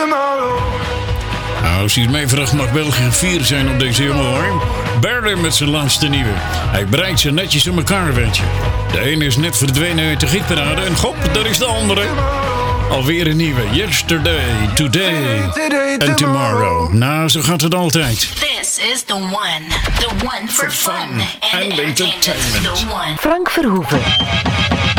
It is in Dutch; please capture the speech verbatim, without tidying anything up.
Als hij het mij vraagt, mag België vier zijn op deze jongen hoor. Berlin met zijn laatste nieuwe. Hij breidt ze netjes in elkaar, weet je. De ene is net verdwenen uit de gietparade en gop, daar is de andere. Alweer een nieuwe. Yesterday, today and tomorrow. Nou, zo gaat het altijd. This is the one. The one for fun and entertainment. The one. Frank Verhoeven.